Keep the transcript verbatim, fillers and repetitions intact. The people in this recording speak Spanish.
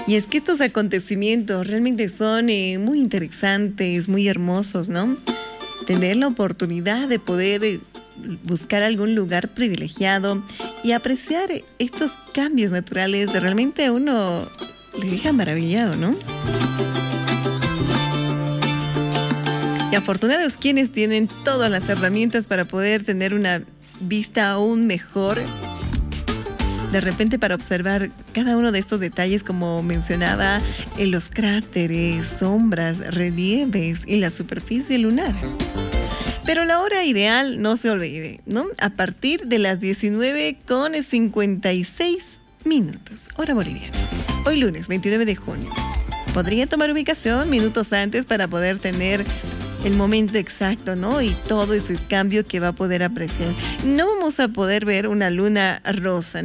Y es que estos acontecimientos realmente son eh, muy interesantes, muy hermosos, ¿no? Tener la oportunidad de poder eh, buscar algún lugar privilegiado y apreciar estos cambios naturales, de realmente a uno le deja maravillado, ¿no? Y afortunados quienes tienen todas las herramientas para poder tener una vista aún mejor, de repente para observar cada uno de estos detalles, como mencionaba, en los cráteres, sombras, relieves y la superficie lunar. Pero la hora ideal, no se olvide, ¿no? A partir de las diecinueve con cincuenta y seis minutos, hora boliviana. Hoy lunes, veintinueve de junio. Podría tomar ubicación minutos antes para poder tener el momento exacto, ¿no? Y todo ese cambio que va a poder apreciar. No vamos a poder ver una luna rosa,